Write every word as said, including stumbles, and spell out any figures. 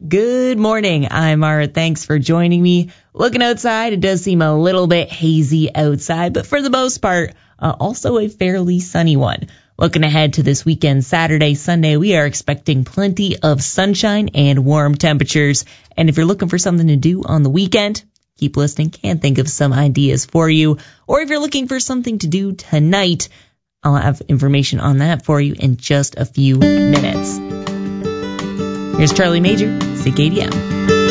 Good morning. I'm Mara. Thanks for joining me. Looking outside, it does seem a little bit hazy outside, but for the most part, uh, also a fairly sunny one. Looking ahead to this weekend, Saturday, Sunday, we are expecting plenty of sunshine and warm temperatures. And if you're looking for something to do on the weekend, keep listening. Can think of some ideas for you. Or if you're looking for something to do tonight, I'll have information on that for you in just a few minutes. Here's Charlie Major, C K D M.